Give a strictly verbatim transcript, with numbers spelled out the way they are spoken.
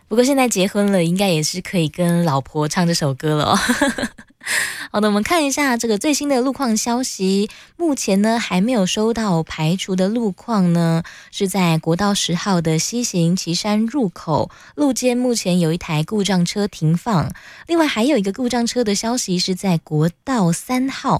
不过现在结婚了，应该也是可以跟老婆唱这首歌了哦。好的，我们看一下这个最新的路况消息。目前呢，还没有收到排除的路况呢，是在国道十号的西行旗山入口路肩，目前有一台故障车停放。另外还有一个故障车的消息是在国道三号